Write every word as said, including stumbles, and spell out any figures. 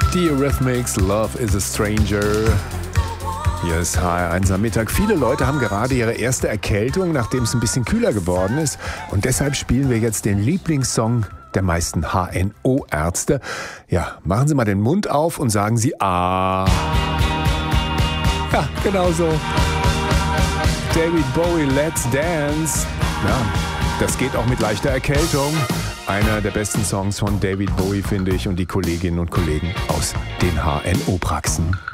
Die Eurythmics, Love is a Stranger. Hier ist H R eins am Mittag. Viele Leute haben gerade ihre erste Erkältung, nachdem es ein bisschen kühler geworden ist. Und deshalb spielen wir jetzt den Lieblingssong der meisten H N O-Ärzte. Ja, machen Sie mal den Mund auf und sagen Sie Ah. Ja, genau so. David Bowie, Let's Dance. Ja, das geht auch mit leichter Erkältung. Einer der besten Songs von David Bowie, finde ich, und die Kolleginnen und Kollegen aus den H N O-Praxen.